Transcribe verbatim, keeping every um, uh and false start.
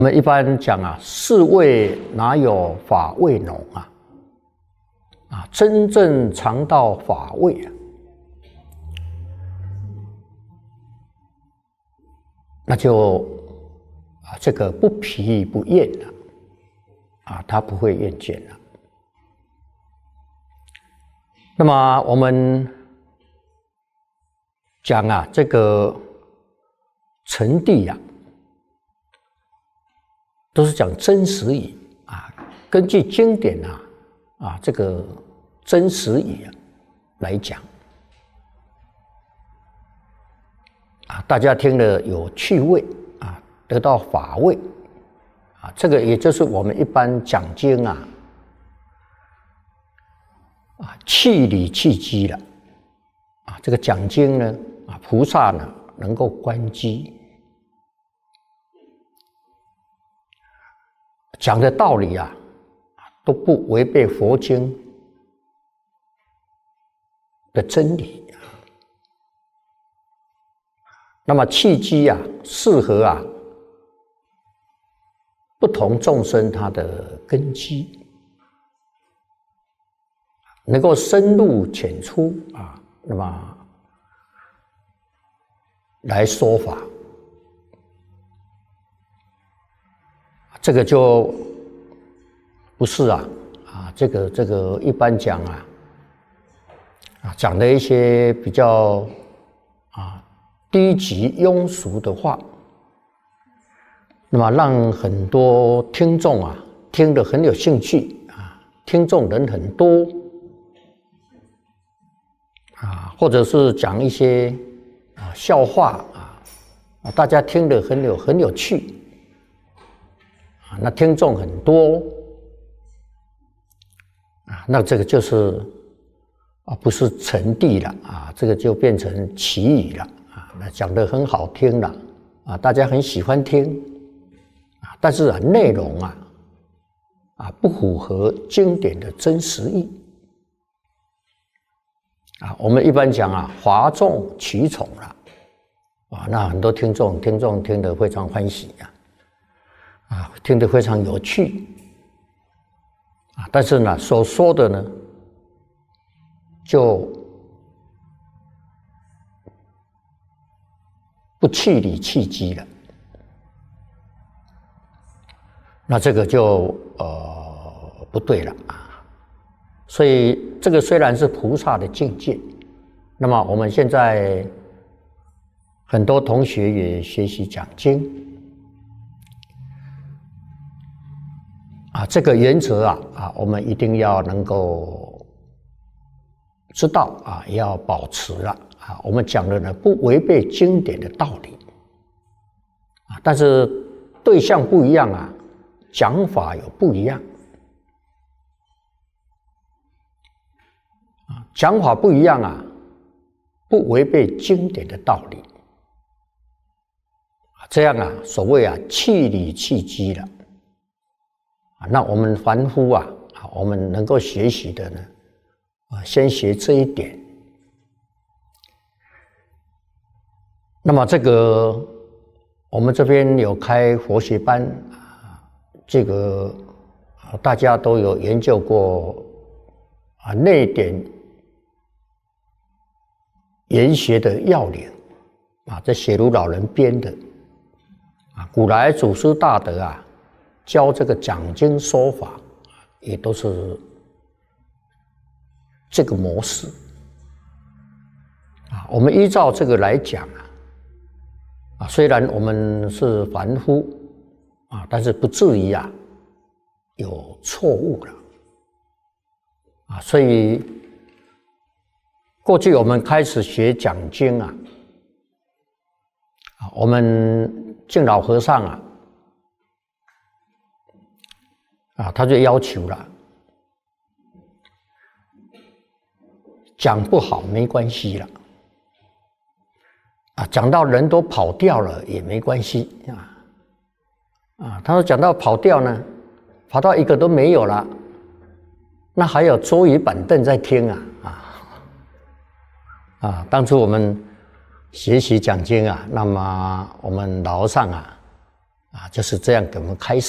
我们一般讲啊，士味哪有法味浓啊？啊，真正尝到法味啊，那就啊，这个不疲不厌了啊，他不会厌倦了。那么我们讲啊，这个陈地呀、啊。都是讲真实语啊，根据经典啊啊这个真实语啊来讲啊，大家听了有趣味啊，得到法味啊，这个也就是我们一般讲经啊啊气理气机了啊，这个讲经呢啊，菩萨呢能够观机。讲的道理啊，都不违背佛经的真理。那么契机啊，适合啊不同众生他的根基，能够深入浅出啊，那么来说法。这个就不是啊啊，这个这个一般讲啊啊讲的一些比较啊低级庸俗的话，那么让很多听众啊听得很有兴趣啊，听众人很多啊，或者是讲一些啊笑话啊，大家听得很有很有趣。那听众很多啊，那这个就是啊，不是陈地了啊，这个就变成奇语了啊。那讲得很好听了啊，大家很喜欢听啊，但是啊，内容啊啊不符合经典的真实意啊。我们一般讲啊，哗众取宠了啊，那很多听众听众听得非常欢喜啊。啊，听得非常有趣啊，但是呢，所说的呢，就不气理气机了。那这个就呃不对了啊。所以这个虽然是菩萨的境界，那么我们现在很多同学也学习讲经。啊，这个原则啊啊，我们一定要能够知道啊，也要保持了啊。我们讲的呢，不违背经典的道理啊，但是对象不一样啊，讲法有不一样啊，讲法不一样啊，不违背经典的道理啊，这样啊，所谓啊，气理气机了。那我们凡夫啊，啊，我们能够学习的呢，啊，先学这一点。那么这个我们这边有开佛学班啊，这个啊大家都有研究过啊内典研学的要领啊，这写如老人编的啊，古来祖师大德啊。教这个讲经说法，也都是这个模式啊。我们依照这个来讲啊，啊，虽然我们是凡夫啊，但是不至于啊有错误了啊。所以过去我们开始学讲经啊，啊，我们敬老和尚啊。啊，他就要求了，讲不好没关系了，啊，讲到人都跑掉了也没关系啊，啊，他说讲到跑掉呢，跑到一个都没有了，那还有桌椅板凳在听啊，啊，啊，当初我们学习讲经啊，那么我们老和尚啊， 啊，就是这样给我们开示。